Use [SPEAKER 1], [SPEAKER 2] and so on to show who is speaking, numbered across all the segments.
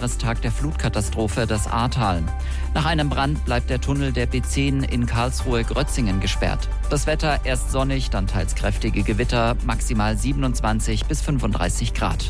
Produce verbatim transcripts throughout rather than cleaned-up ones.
[SPEAKER 1] Jahrestag der Flutkatastrophe das Ahrtal. Nach einem Brand bleibt der Tunnel der B zehn in Karlsruhe-Grötzingen gesperrt. Das Wetter erst sonnig, dann teils kräftige Gewitter, maximal siebenundzwanzig bis fünfunddreißig Grad.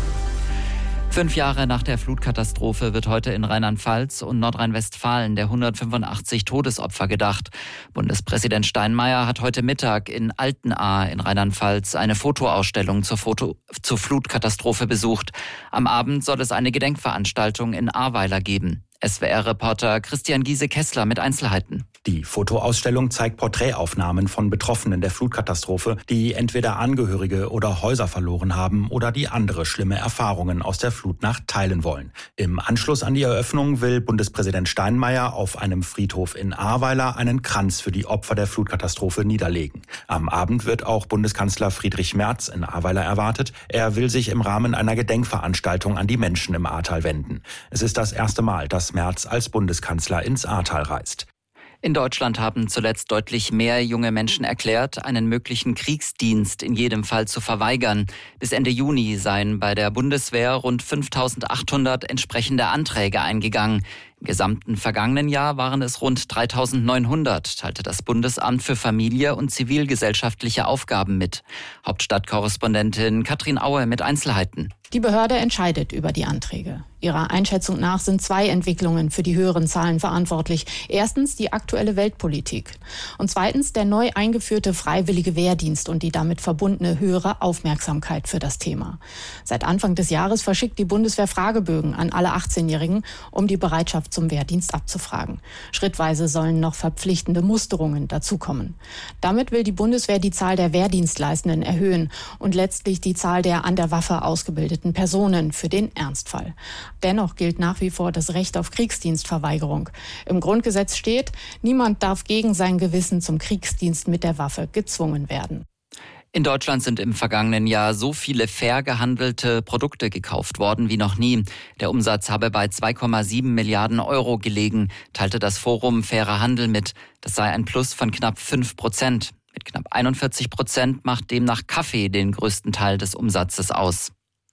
[SPEAKER 1] Fünf Jahre nach der Flutkatastrophe wird heute in Rheinland-Pfalz und Nordrhein-Westfalen der hundertfünfundachtzig Todesopfer gedacht. Bundespräsident Steinmeier hat heute Mittag in Altenahr in Rheinland-Pfalz eine Fotoausstellung zur, Foto- zur Flutkatastrophe besucht. Am Abend soll es eine Gedenkveranstaltung in Ahrweiler geben. S W R-Reporter Christian Giese-Kessler mit Einzelheiten.
[SPEAKER 2] Die Fotoausstellung zeigt Porträtaufnahmen von Betroffenen der Flutkatastrophe, die entweder Angehörige oder Häuser verloren haben oder die andere schlimme Erfahrungen aus der Flutnacht teilen wollen. Im Anschluss an die Eröffnung will Bundespräsident Steinmeier auf einem Friedhof in Ahrweiler einen Kranz für die Opfer der Flutkatastrophe niederlegen. Am Abend wird auch Bundeskanzler Friedrich Merz in Ahrweiler erwartet. Er will sich im Rahmen einer Gedenkveranstaltung an die Menschen im Ahrtal wenden. Es ist das erste Mal, dass Merz als Bundeskanzler ins Ahrtal reist.
[SPEAKER 1] In Deutschland haben zuletzt deutlich mehr junge Menschen erklärt, einen möglichen Kriegsdienst in jedem Fall zu verweigern. Bis Ende Juni seien bei der Bundeswehr rund fünftausendachthundert entsprechende Anträge eingegangen. Im gesamten vergangenen Jahr waren es rund dreitausendneunhundert, teilte das Bundesamt für Familie und zivilgesellschaftliche Aufgaben mit. Hauptstadtkorrespondentin Katrin Aue mit Einzelheiten.
[SPEAKER 3] Die Behörde entscheidet über die Anträge. Ihrer Einschätzung nach sind zwei Entwicklungen für die höheren Zahlen verantwortlich. Erstens die aktuelle Weltpolitik und zweitens der neu eingeführte freiwillige Wehrdienst und die damit verbundene höhere Aufmerksamkeit für das Thema. Seit Anfang des Jahres verschickt die Bundeswehr Fragebögen an alle achtzehnjährigen, um die Bereitschaft zum Wehrdienst abzufragen. Schrittweise sollen noch verpflichtende Musterungen dazukommen. Damit will die Bundeswehr die Zahl der Wehrdienstleistenden erhöhen und letztlich die Zahl der an der Waffe ausgebildeten Personen für den Ernstfall. Dennoch gilt nach wie vor das Recht auf Kriegsdienstverweigerung. Im Grundgesetz steht, niemand darf gegen sein Gewissen zum Kriegsdienst mit der Waffe gezwungen werden.
[SPEAKER 1] In Deutschland sind im vergangenen Jahr so viele fair gehandelte Produkte gekauft worden wie noch nie. Der Umsatz habe bei zwei Komma sieben Milliarden Euro gelegen, teilte das Forum Fairer Handel mit. Das sei ein Plus von knapp fünf Prozent. Mit knapp einundvierzig Prozent macht demnach Kaffee den größten Teil des Umsatzes aus.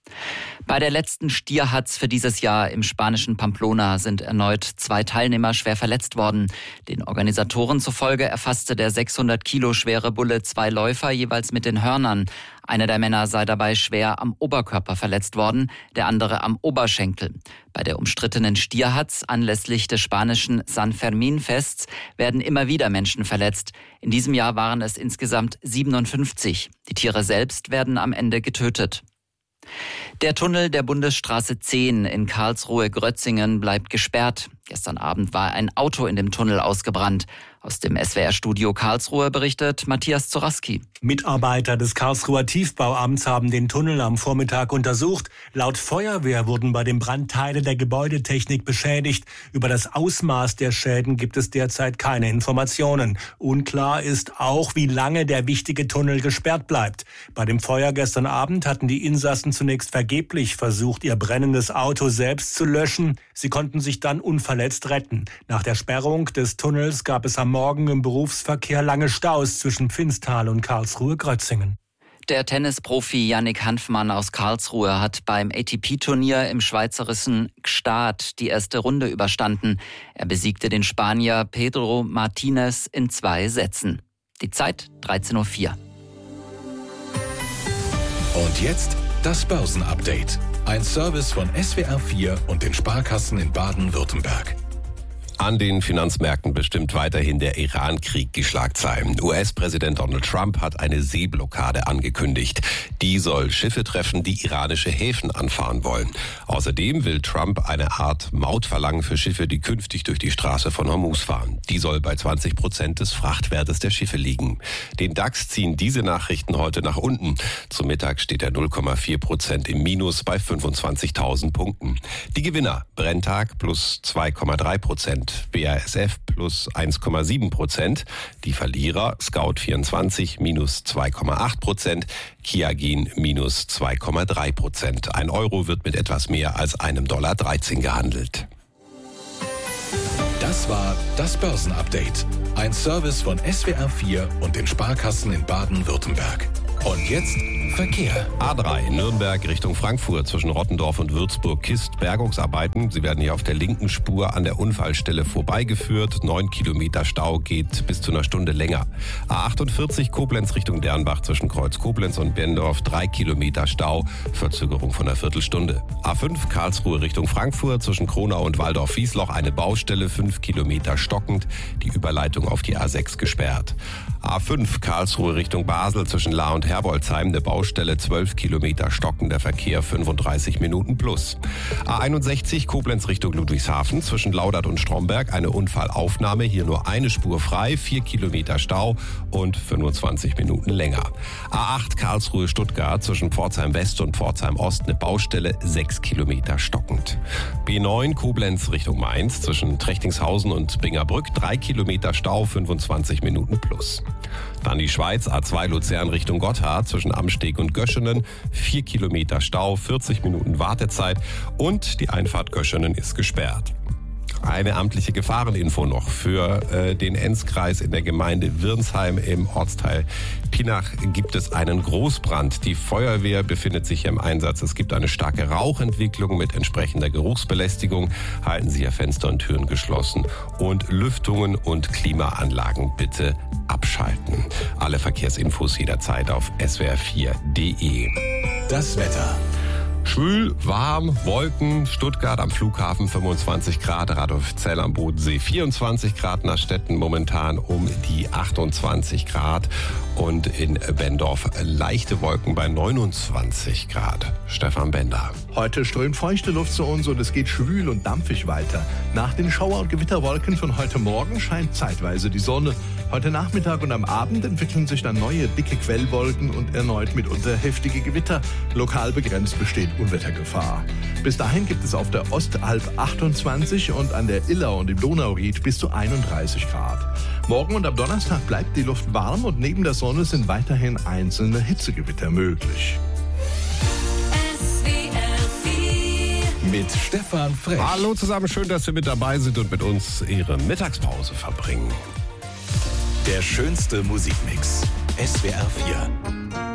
[SPEAKER 1] Bei der letzten Stierhatz für dieses Jahr im spanischen Pamplona sind erneut zwei Teilnehmer schwer verletzt worden. Den Organisatoren zufolge erfasste der sechshundert Kilo schwere Bulle zwei Läufer jeweils mit den Hörnern. Einer der Männer sei dabei schwer am Oberkörper verletzt worden, der andere am Oberschenkel. Bei der umstrittenen Stierhatz anlässlich des spanischen San Fermin-Fests werden immer wieder Menschen verletzt. In diesem Jahr waren es insgesamt siebenundfünfzig. Die Tiere selbst werden am Ende getötet. Der Tunnel der Bundesstraße zehn in Karlsruhe-Grötzingen bleibt gesperrt. Gestern Abend war ein Auto in dem Tunnel ausgebrannt. Aus dem S W R-Studio Karlsruhe berichtet Matthias Zoraski.
[SPEAKER 4] Mitarbeiter des Karlsruher Tiefbauamts haben den Tunnel am Vormittag untersucht. Laut Feuerwehr wurden bei dem Brand Teile der Gebäudetechnik beschädigt. Über das Ausmaß der Schäden gibt es derzeit keine Informationen. Unklar ist auch, wie lange der wichtige Tunnel gesperrt bleibt. Bei dem Feuer gestern Abend hatten die Insassen zunächst vergeblich versucht, ihr brennendes Auto selbst zu löschen. Sie konnten sich dann unverletzt retten. Nach der Sperrung des Tunnels gab es am Morgen im Berufsverkehr lange Staus zwischen Pfinstal und Karlsruhe-Grötzingen.
[SPEAKER 1] Der Tennisprofi Yannick Hanfmann aus Karlsruhe hat beim A T P-Turnier im schweizerischen Gstaad die erste Runde überstanden. Er besiegte den Spanier Pedro Martinez in zwei Sätzen. Die Zeit dreizehn Uhr vier.
[SPEAKER 5] Und jetzt das Börsenupdate. Ein Service von S W R vier und den Sparkassen in Baden-Württemberg.
[SPEAKER 6] An den Finanzmärkten bestimmt weiterhin der Iran-Krieg die Schlagzeilen. U S-Präsident Donald Trump hat eine Seeblockade angekündigt. Die soll Schiffe treffen, die iranische Häfen anfahren wollen. Außerdem will Trump eine Art Maut verlangen für Schiffe, die künftig durch die Straße von Hormuz fahren. Die soll bei zwanzig Prozent des Frachtwertes der Schiffe liegen. Den DAX ziehen diese Nachrichten heute nach unten. Zum Mittag steht er null Komma vier Prozent im Minus bei fünfundzwanzigtausend Punkten. Die Gewinner: Brenntag plus zwei Komma drei Prozent. B A S F plus eins Komma sieben Prozent. Die Verlierer Scout vierundzwanzig minus zwei Komma acht Prozent. Kiagin minus zwei Komma drei Prozent. Ein Euro wird mit etwas mehr als einem Dollar dreizehn gehandelt.
[SPEAKER 5] Das war das Börsenupdate. Ein Service von S W R vier und den Sparkassen in Baden-Württemberg. Und jetzt Verkehr.
[SPEAKER 6] A drei Nürnberg Richtung Frankfurt zwischen Rottendorf und Würzburg-Kist. Bergungsarbeiten. Sie werden hier auf der linken Spur an der Unfallstelle vorbeigeführt. Neun Kilometer Stau, geht bis zu einer Stunde länger. A achtundvierzig Koblenz Richtung Dernbach zwischen Kreuz Koblenz und Bendorf. Drei Kilometer Stau, Verzögerung von einer Viertelstunde. A fünf Karlsruhe Richtung Frankfurt zwischen Kronau und Waldorf-Wiesloch. Eine Baustelle, fünf Kilometer stockend. Die Überleitung auf die A sechs gesperrt. A fünf Karlsruhe Richtung Basel zwischen Lahr und Herbolzheim. Eine Baustelle, zwölf Kilometer stockender Verkehr, fünfunddreißig Minuten plus. A einundsechzig Koblenz Richtung Ludwigshafen zwischen Laudert und Stromberg. Eine Unfallaufnahme, hier nur eine Spur frei, vier Kilometer Stau und fünfundzwanzig Minuten länger. A acht Karlsruhe Stuttgart zwischen Pforzheim West und Pforzheim Ost. Eine Baustelle, sechs Kilometer stockend. B neun Koblenz Richtung Mainz zwischen Trechtingshausen und Bingerbrück. drei Kilometer Stau, fünfundzwanzig Minuten plus. Dann die Schweiz, A zwei Luzern Richtung Gotthard zwischen Amsteg und Göschenen. vier Kilometer Stau, vierzig Minuten Wartezeit und die Einfahrt Göschenen ist gesperrt. Eine amtliche Gefahreninfo noch für äh, den Enzkreis in der Gemeinde Wirnsheim im Ortsteil Pinach gibt es einen Großbrand. Die Feuerwehr befindet sich im Einsatz. Es gibt eine starke Rauchentwicklung mit entsprechender Geruchsbelästigung. Halten Sie Ihr Fenster und Türen geschlossen und Lüftungen und Klimaanlagen bitte abschalten. Alle Verkehrsinfos jederzeit auf S W R vier punkt de.
[SPEAKER 5] Das Wetter.
[SPEAKER 6] Schwül, warm, Wolken, Stuttgart am Flughafen fünfundzwanzig Grad, Radolfzell am Bodensee vierundzwanzig Grad, Nachstetten momentan um die achtundzwanzig Grad und in Bendorf leichte Wolken bei neunundzwanzig Grad. Stefan Bender.
[SPEAKER 7] Heute strömt feuchte Luft zu uns und es geht schwül und dampfig weiter. Nach den Schauer- und Gewitterwolken von heute Morgen scheint zeitweise die Sonne. Heute Nachmittag und am Abend entwickeln sich dann neue dicke Quellwolken und erneut mitunter heftige Gewitter. Lokal begrenzt besteht Unwettergefahr. Bis dahin gibt es auf der Ostalb achtundzwanzig und an der Iller und im Donauried bis zu einunddreißig Grad. Morgen und am Donnerstag bleibt die Luft warm und neben der Sonne sind weiterhin einzelne Hitzegewitter möglich.
[SPEAKER 5] Mit Stefan Frech.
[SPEAKER 6] Hallo zusammen, schön, dass Sie mit dabei sind und mit uns Ihre Mittagspause verbringen.
[SPEAKER 5] Der schönste Musikmix. S W R vier.